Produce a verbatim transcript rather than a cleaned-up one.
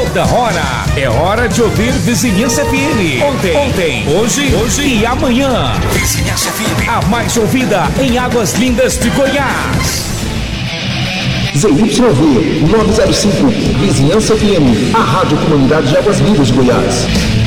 toda hora. É hora de ouvir Vizinhança F M. Ontem, ontem, hoje, hoje e amanhã. Vizinhança F M. A mais ouvida em Águas Lindas de Goiás. Z Y V novecentos e cinco, Vizinhança F M, a Rádio Comunidade de Águas Lindas de Goiás.